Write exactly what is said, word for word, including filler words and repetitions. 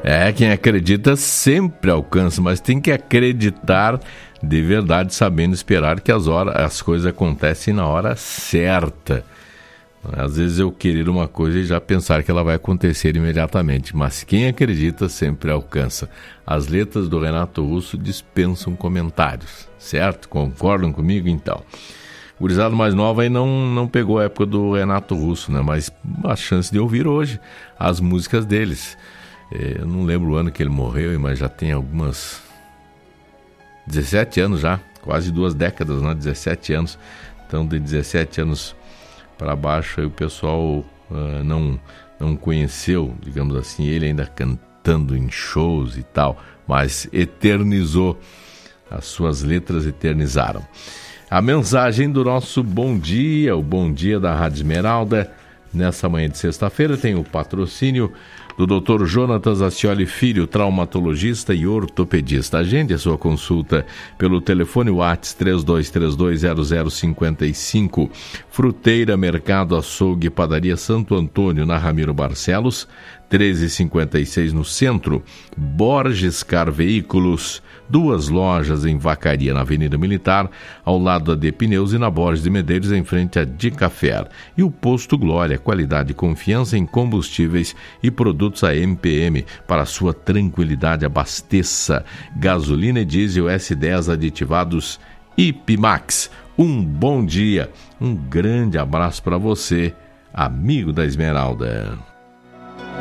É, quem acredita sempre alcança, mas tem que acreditar de verdade, sabendo esperar que as, horas, as coisas acontecem na hora certa. Às vezes eu querer uma coisa e já pensar que ela vai acontecer imediatamente, mas quem acredita sempre alcança. As letras do Renato Russo dispensam comentários, certo? Concordam comigo então? O gurizada mais nova aí não, não pegou a época do Renato Russo, né? Mas a chance de ouvir hoje as músicas deles. Eu não lembro o ano que ele morreu, mas já tem algumas... dezessete anos já, quase duas décadas, né? dezessete anos. Então, de dezessete anos para baixo, aí o pessoal uh, não, não conheceu, digamos assim, ele ainda cantando em shows e tal, mas eternizou, as suas letras eternizaram. A mensagem do nosso bom dia, o bom dia da Rádio Esmeralda, nessa manhã de sexta-feira, tem o patrocínio do doutor Jonatas Ascioli Filho, traumatologista e ortopedista. Agende a sua consulta pelo telefone WhatsApp três dois três dois zero zero cinco cinco. Fruteira, Mercado, Açougue, Padaria Santo Antônio, na Ramiro Barcelos, treze cinquenta e seis no centro. Borges Car Veículos, duas lojas em Vacaria, na Avenida Militar, ao lado da De Pneus, e na Borges de Medeiros, em frente a De Café. E o Posto Glória, qualidade e confiança em combustíveis e produtos a M P M. Para sua tranquilidade, abasteça gasolina e diesel S dez aditivados Ipimax. Um bom dia, um grande abraço para você, amigo da Esmeralda.